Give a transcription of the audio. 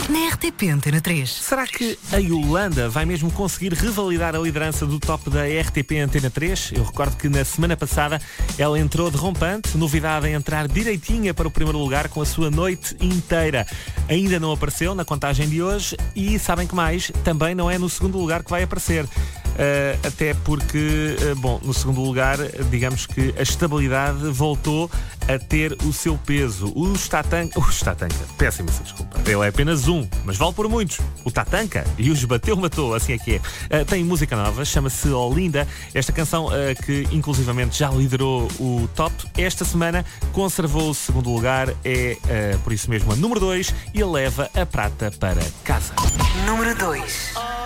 na RTP Antena 3. Será que a Yolanda vai mesmo conseguir revalidar a liderança do top da RTP Antena 3? Eu recordo que na semana passada ela entrou derrompante, novidade em entrar direitinha para o primeiro lugar com a sua noite inteira. Ainda não apareceu na contagem de hoje e sabem que mais, também não é no segundo lugar que vai aparecer. Até porque, no segundo lugar, digamos que a estabilidade voltou a ter o seu peso. O Tatanka, péssima desculpa, ele é apenas um, mas vale por muitos. O Tatanka e os matou, assim é que é. Tem música nova, chama-se Olinda. Esta canção que inclusivamente já liderou o top, esta semana conservou o segundo lugar, por isso mesmo a número 2 e leva a prata para casa. Número 2.